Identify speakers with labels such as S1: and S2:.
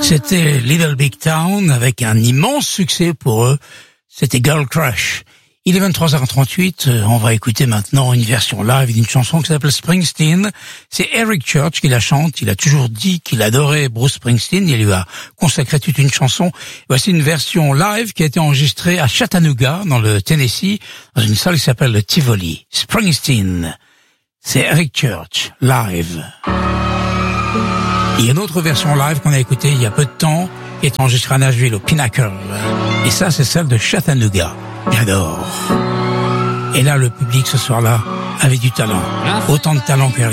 S1: C'était Little Big Town avec un immense succès pour eux. C'était Girl Crush. Il est 23h38. On va écouter maintenant une version live d'une chanson qui s'appelle Springsteen. C'est Eric Church qui la chante. Il a toujours dit qu'il adorait Bruce Springsteen. Il lui a consacré toute une chanson. Voici une version live qui a été enregistrée à Chattanooga, dans le Tennessee, dans une salle qui s'appelle le Tivoli. Springsteen. C'est Eric Church, live. Il y a une autre version live qu'on a écoutée il y a peu de temps, qui est enregistrée à Nashville, au Pinnacle. Et ça, c'est celle de Chattanooga. J'adore. Et là, le public, ce soir-là, avait du talent. Autant de talent que